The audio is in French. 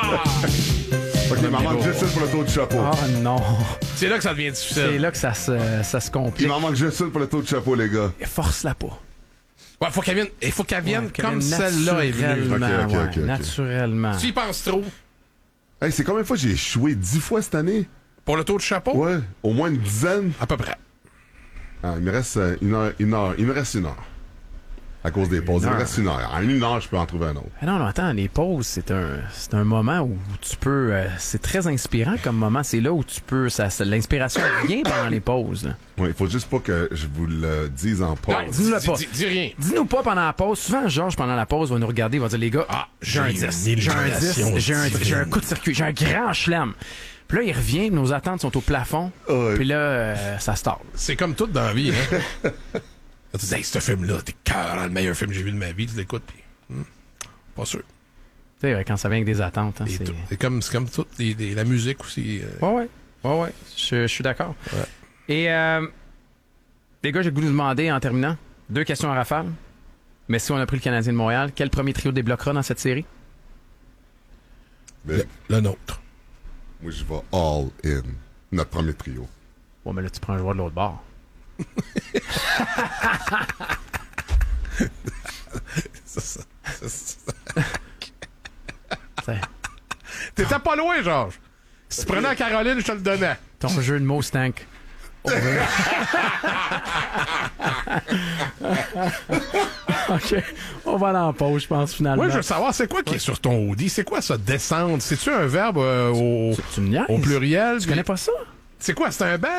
Ok, il m'en manque juste une pour le taux de chapeau. Oh non. C'est là que ça devient difficile. C'est là que ça se complique. Il m'en manque juste une pour le taux de chapeau, les gars. Force-la pas. Ouais, faut qu'elle vienne Ouais, comme celle-là est venue. naturellement, Ok. naturellement. Tu y penses trop. Hey, c'est combien de fois j'ai échoué? 10 fois cette année? Pour le taux de chapeau? Ouais, au moins une dizaine. À peu près. Ah, il me reste une heure. Il me reste une heure. À cause des pauses. Il me reste une heure. En une heure, je peux en trouver un autre. Ah non, attends, les pauses, c'est un moment où tu peux... c'est très inspirant comme moment. C'est là où tu peux... l'inspiration vient pendant les pauses. Là. Ouais, il faut juste pas que je vous le dise en pause. Non, Dis-nous-le pas. Dis rien. Dis-nous pas pendant la pause. Souvent, Georges, pendant la pause, va nous regarder, il va dire, les gars, j'ai un 10, j'ai un 10, j'ai un coup de circuit, j'ai un grand chelem. Puis là, il revient, nos attentes sont au plafond. Ouais. Puis là, ça start. C'est comme tout dans la vie, hein. Tu dis, hey, ce film-là, t'es cœur, le meilleur film que j'ai vu de ma vie, tu l'écoutes, pis. Pas sûr. Tu sais, quand ça vient avec des attentes, hein, Et c'est... tout. C'est comme tout. La musique aussi. Ouais. Je suis d'accord. Ouais. Et, les gars, j'ai le goût de vous demander, en terminant, 2 questions à rafale. Mais si on a pris le Canadien de Montréal, quel premier trio débloquera dans cette série? Mais, Le nôtre. moi, je vais all in. Notre premier trio. Bon, mais là, tu prends un joueur de l'autre bord. T'étais pas loin, Georges. Si tu prenais à Caroline, je te le donnais. Ton jeu de mots stank. OK. On va aller en pause, je pense, finalement. Moi, je veux savoir, c'est quoi qui est sur ton Audi? C'est quoi ça, descendre? C'est-tu un verbe au Tu me niaises? pluriel? Tu connais pas ça? C'est quoi? C'est un banc?